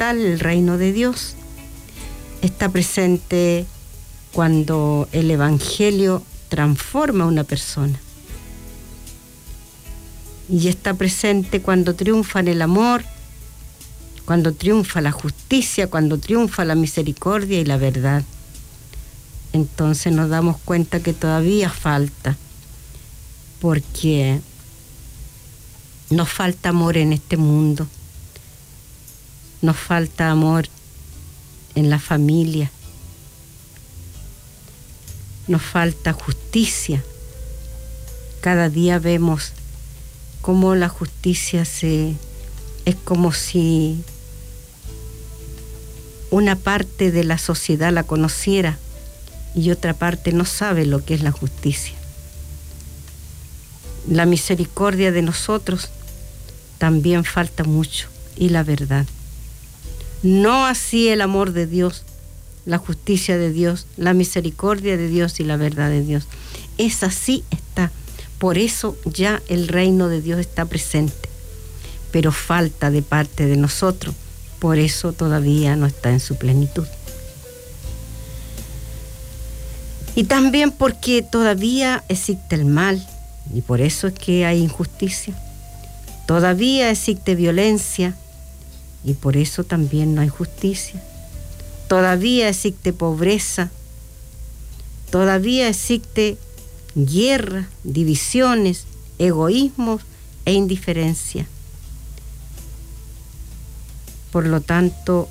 fundamental el reino de Dios. Está presente cuando el Evangelio transforma a una persona. Y está presente cuando triunfan el amor, cuando triunfa la justicia, cuando triunfa la misericordia y la verdad. Entonces nos damos cuenta que todavía falta, porque nos falta amor en este mundo, nos falta amor en la familia, nos falta justicia. Cada día vemos cómo la justicia es como si una parte de la sociedad la conociera y otra parte no sabe lo que es la justicia. La misericordia de nosotros también falta mucho, y la verdad. No así el amor de Dios, la justicia de Dios, la misericordia de Dios y la verdad de Dios. Esa sí está. Por eso ya el reino de Dios está presente, pero falta de parte de nosotros. Por eso todavía no está en su plenitud. Y también porque todavía existe el mal, y por eso es que hay injusticia. Todavía existe violencia, y por eso también no hay justicia. Todavía existe pobreza, todavía existe guerra, divisiones, egoísmos e indiferencia. Por lo tanto,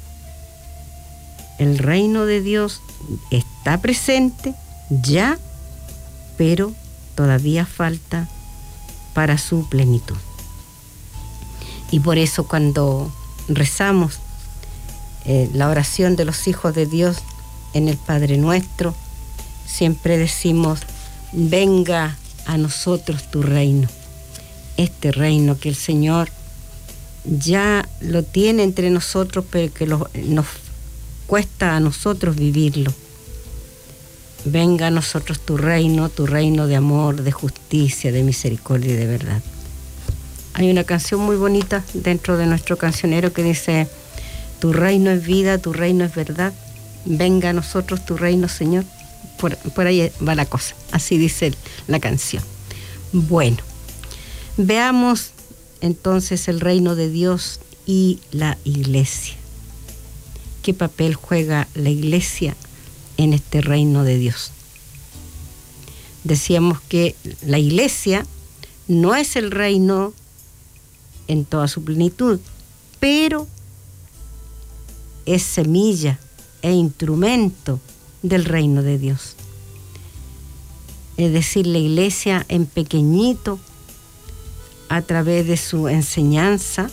el reino de Dios está presente ya, pero todavía falta para su plenitud. Y por eso cuando rezamos la oración de los hijos de Dios en el Padre Nuestro, siempre decimos: venga a nosotros tu reino. Este reino que el Señor ya lo tiene entre nosotros, pero que nos cuesta a nosotros vivirlo. Venga a nosotros tu reino de amor, de justicia, de misericordia y de verdad. Hay una canción muy bonita dentro de nuestro cancionero que dice: tu reino es vida, tu reino es verdad, venga a nosotros tu reino, Señor. Por ahí va la cosa, así dice la canción. Bueno, veamos entonces el reino de Dios y la iglesia. ¿Qué papel juega la iglesia en este reino de Dios? Decíamos que la iglesia no es el reino en toda su plenitud, pero es semilla e instrumento del reino de Dios. Es decir, la iglesia en pequeñito, a través de su enseñanza,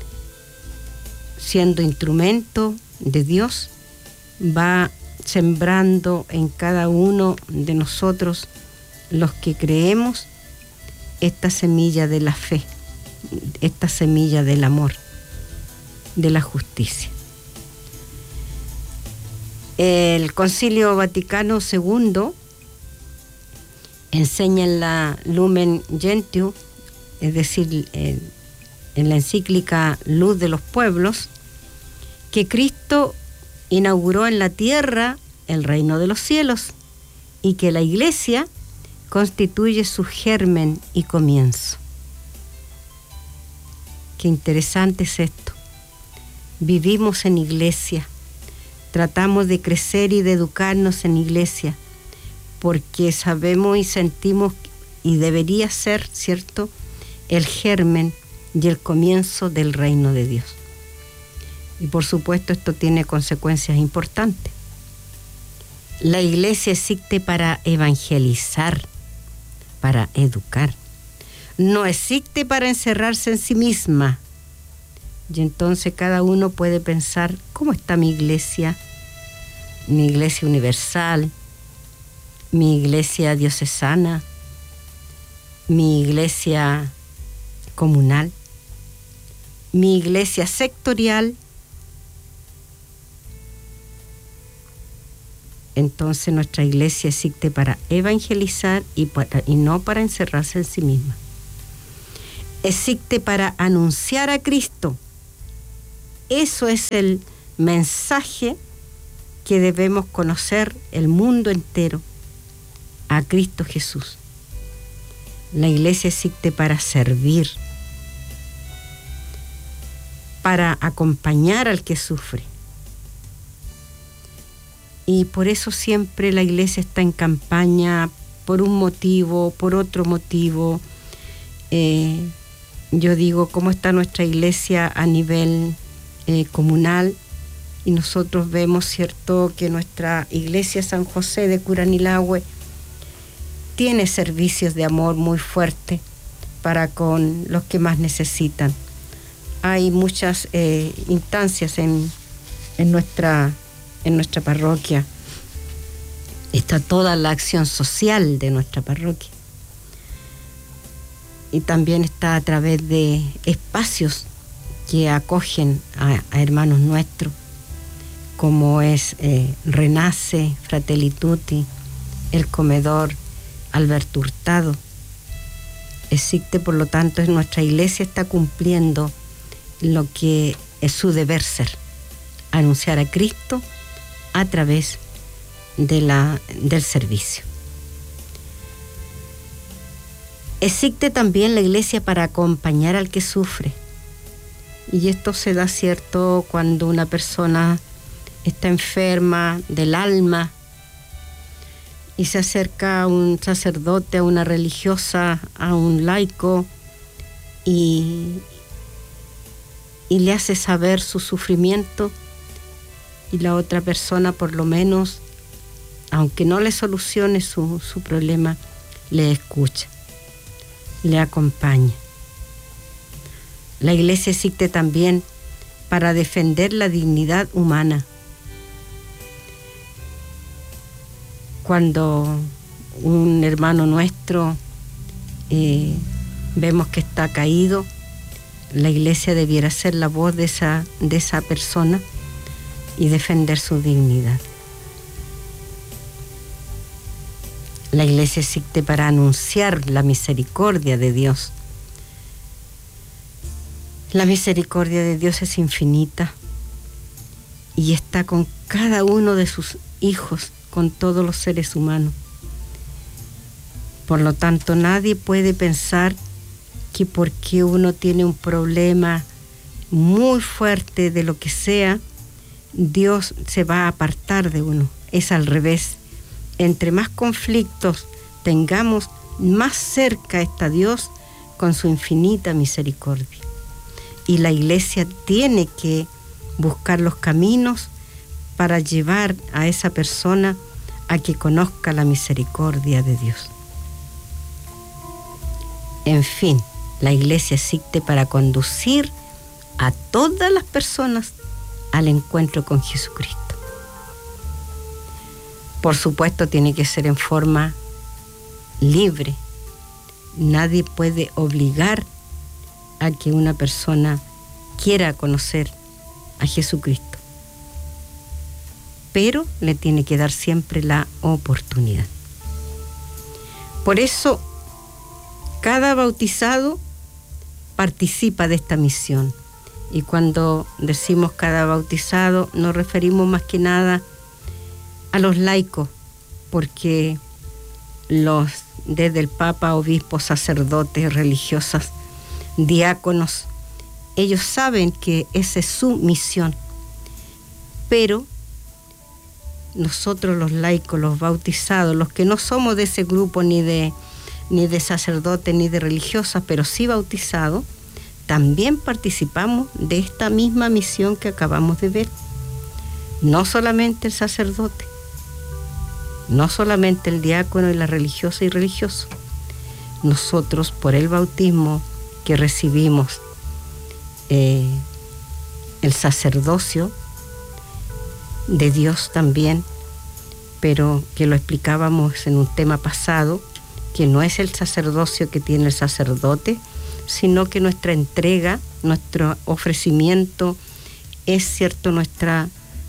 siendo instrumento de Dios, va sembrando en cada uno de nosotros, los que creemos, esta semilla de la fe, esta semilla del amor, de la justicia. El Concilio Vaticano II enseña en la Lumen Gentium, es decir, en la encíclica Luz de los Pueblos, que Cristo inauguró en la tierra el reino de los cielos y que la iglesia constituye su germen y comienzo. Qué interesante es esto. Vivimos en iglesia, tratamos de crecer y de educarnos en iglesia, porque sabemos y sentimos, y debería ser, ¿cierto?, el germen y el comienzo del reino de Dios. Y por supuesto esto tiene consecuencias importantes. La iglesia existe para evangelizar, para educar. No existe para encerrarse en sí misma. Y entonces cada uno puede pensar: ¿cómo está mi iglesia? Mi iglesia universal, mi iglesia diocesana, mi iglesia comunal, mi iglesia sectorial. Entonces nuestra iglesia existe para evangelizar y no para encerrarse en sí misma. Existe para anunciar a Cristo eso es el mensaje que debemos conocer el mundo entero, a Cristo Jesús. La iglesia existe para servir, para acompañar al que sufre. Y por eso siempre la iglesia está en campaña, por un motivo, por otro motivo. Yo digo, ¿cómo está nuestra iglesia a nivel comunal? Y nosotros vemos, ¿cierto?, que nuestra iglesia San José de Curanilahue tiene servicios de amor muy fuertes para con los que más necesitan. Hay muchas instancias en nuestra parroquia. Está toda la acción social de nuestra parroquia. Y también está a través de espacios que acogen a hermanos nuestros, como es Renace, Fratelli Tutti, el comedor Alberto Hurtado. Existe, por lo tanto, nuestra iglesia está cumpliendo lo que es su deber ser, anunciar a Cristo a través del servicio. Existe también la iglesia para acompañar al que sufre. Y esto se da, cierto, cuando una persona está enferma del alma y se acerca a un sacerdote, a una religiosa, a un laico y le hace saber su sufrimiento, y la otra persona, por lo menos, aunque no le solucione su problema, le escucha, le acompaña. La iglesia existe también para defender la dignidad humana. Cuando un hermano nuestro vemos que está caído, la iglesia debiera ser la voz de esa persona y defender su dignidad. La iglesia existe para anunciar la misericordia de Dios. La misericordia de Dios es infinita y está con cada uno de sus hijos, con todos los seres humanos. Por lo tanto, nadie puede pensar que porque uno tiene un problema muy fuerte de lo que sea, Dios se va a apartar de uno. Es al revés. Entre más conflictos tengamos, más cerca está Dios con su infinita misericordia. Y la iglesia tiene que buscar los caminos para llevar a esa persona a que conozca la misericordia de Dios. En fin, la iglesia existe para conducir a todas las personas al encuentro con Jesucristo. Por supuesto, tiene que ser en forma libre. Nadie puede obligar a que una persona quiera conocer a Jesucristo, pero le tiene que dar siempre la oportunidad. Por eso, cada bautizado participa de esta misión. Y cuando decimos cada bautizado, nos referimos más que nada a los laicos, porque desde el Papa, obispos, sacerdotes, religiosas, diáconos, ellos saben que esa es su misión. Pero nosotros los laicos, los bautizados, los que no somos de ese grupo ni de sacerdotes ni de religiosas, pero sí bautizados, también participamos de esta misma misión que acabamos de ver. No solamente el sacerdote, no solamente el diácono y la religiosa y religioso. Nosotros, por el bautismo que recibimos, el sacerdocio de Dios también, pero que lo explicábamos en un tema pasado, que no es el sacerdocio que tiene el sacerdote, sino que nuestra entrega, nuestro ofrecimiento es, cierto, nuestra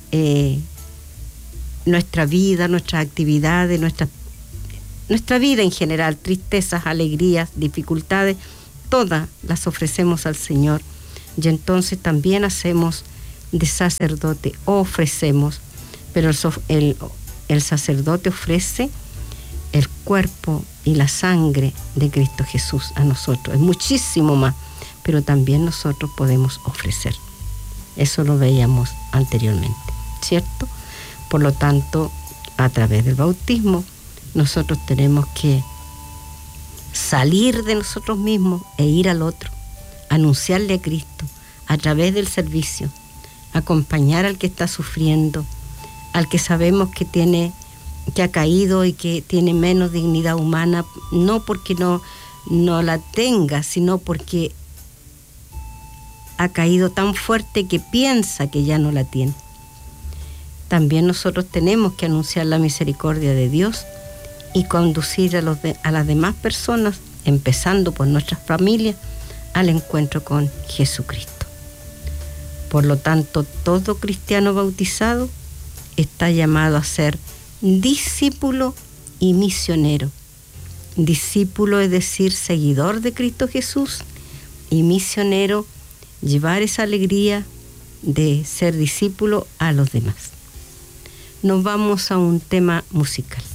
vida, nuestras actividades, nuestra vida en general, tristezas, alegrías, dificultades, todas las ofrecemos al Señor. Y entonces también hacemos de sacerdote ofrecemos, pero el sacerdote ofrece el cuerpo y la sangre de Cristo Jesús a nosotros. Es muchísimo más, pero también nosotros podemos ofrecer. Eso lo veíamos anteriormente, ¿cierto? Por lo tanto, a través del bautismo, nosotros tenemos que salir de nosotros mismos e ir al otro, anunciarle a Cristo a través del servicio, acompañar al que está sufriendo, al que sabemos que ha caído y que tiene menos dignidad humana, no porque no la tenga, sino porque ha caído tan fuerte que piensa que ya no la tiene. También nosotros tenemos que anunciar la misericordia de Dios y conducir a las demás personas, empezando por nuestras familias, al encuentro con Jesucristo. Por lo tanto, todo cristiano bautizado está llamado a ser discípulo y misionero. Discípulo es decir, seguidor de Cristo Jesús, y misionero, llevar esa alegría de ser discípulo a los demás. Nos vamos a un tema musical.